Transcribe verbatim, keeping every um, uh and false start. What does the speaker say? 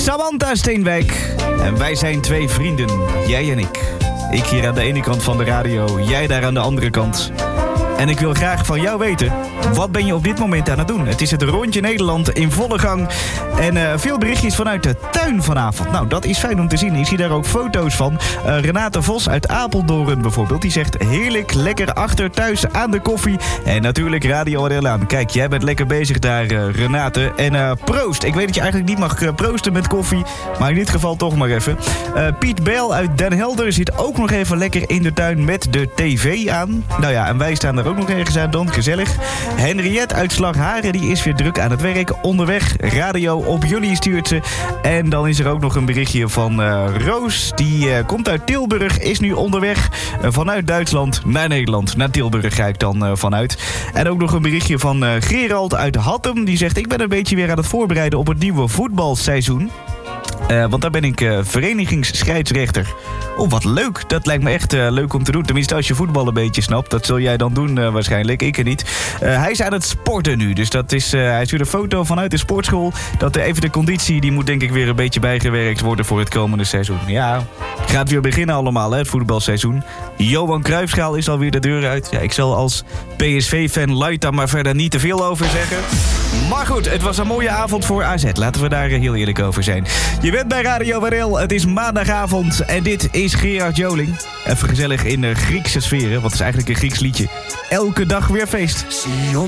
Samantha Steenwijk. En wij zijn twee vrienden, jij en ik. Ik hier aan de ene kant van de radio, jij daar aan de andere kant. En ik wil graag van jou weten, wat ben je op dit moment aan het doen? Het is het Rondje Nederland in volle gang. En uh, veel berichtjes vanuit de tuin vanavond. Nou, dat is fijn om te zien. Ik zie daar ook foto's van. Uh, Renate Vos uit Apeldoorn bijvoorbeeld. Die zegt heerlijk, lekker achter thuis aan de koffie. En natuurlijk Radio Adel aan. Kijk, jij bent lekker bezig daar, uh, Renate. En uh, proost. Ik weet dat je eigenlijk niet mag uh, proosten met koffie. Maar in dit geval toch maar even. Uh, Piet Bijl uit Den Helder zit ook nog even lekker in de tuin met de tv aan. Nou ja, en wij staan er ook nog ergens aan dan. Gezellig. Henriette uit Slagharen, die is weer druk aan het werk. Onderweg, radio op jullie stuurt ze. En dan is er ook nog een berichtje van uh, Roos. Die uh, komt uit Tilburg, is nu onderweg uh, vanuit Duitsland naar Nederland. Naar Tilburg ga ik dan uh, vanuit. En ook nog een berichtje van uh, Gerald uit Hattem. Die zegt, ik ben een beetje weer aan het voorbereiden op het nieuwe voetbalseizoen. Uh, want daar ben ik uh, verenigingsscheidsrechter. Oh, wat leuk. Dat lijkt me echt uh, leuk om te doen. Tenminste, als je voetbal een beetje snapt. Dat zul jij dan doen uh, waarschijnlijk. Ik er niet. Uh, hij is aan het sporten nu. Dus dat is, uh, hij stuurt een foto vanuit de sportschool. Dat uh, even de conditie, die moet denk ik weer een beetje bijgewerkt worden voor het komende seizoen. Ja, gaat weer beginnen allemaal, hè, het voetbalseizoen. Johan Cruijffschaal is alweer de deur uit. Ja, ik zal als P S V-fan Light daar maar verder niet te veel over zeggen. Maar goed, het was een mooie avond voor A Z. Laten we daar heel eerlijk over zijn. Je bent bij Radio Warel. Het is maandagavond en dit is Gerard Joling. Even gezellig in de Griekse sferen, wat is eigenlijk een Grieks liedje. Elke dag weer feest.